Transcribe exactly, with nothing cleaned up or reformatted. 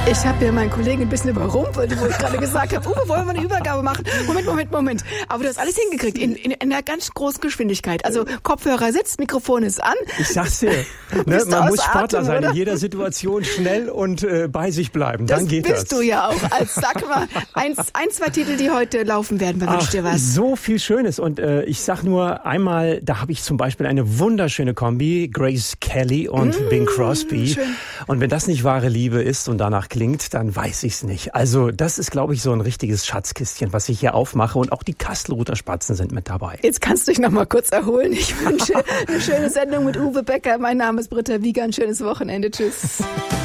Ich habe ja meinen Kollegen ein bisschen überrumpelt, wo ich gerade gesagt habe, Uwe, wollen wir eine Übergabe machen? Moment, Moment, Moment. Aber du hast alles hingekriegt, in, in, in einer ganz großen Geschwindigkeit. Also Kopfhörer sitzt, Mikrofon ist an. Ich sag's dir, ne, man muss Sportler sein, oder? In jeder Situation schnell und äh, bei sich bleiben. Dann das geht das. bist du ja auch. Als, sag mal, ein, ein, zwei Titel, die heute laufen werden. Wer wünscht dir was? So viel Schönes. Und äh, ich sag nur einmal, da habe ich zum Beispiel eine wunderschöne Kombi, Grace Kelly und mmh, Bing Crosby. Schön. Und wenn das nicht wahre Liebe ist und danach klingt, dann weiß ich's nicht. Also das ist, glaube ich, so ein richtiges Schatzkistchen, was ich hier aufmache. Und auch die Kastelruther Spatzen sind mit dabei. Jetzt kannst du dich noch mal kurz erholen. Ich wünsche eine schöne Sendung mit Uwe Becker. Mein Name ist Britta Wieger. Ein schönes Wochenende. Tschüss.